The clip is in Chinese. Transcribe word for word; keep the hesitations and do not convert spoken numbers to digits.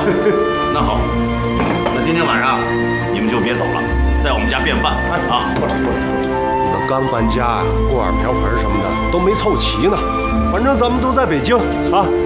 那好，那今天晚上你们就别走了，在我们家便饭啊。 不是不是，你们刚搬家呀，锅碗瓢盆什么的都没凑齐呢。反正咱们都在北京啊。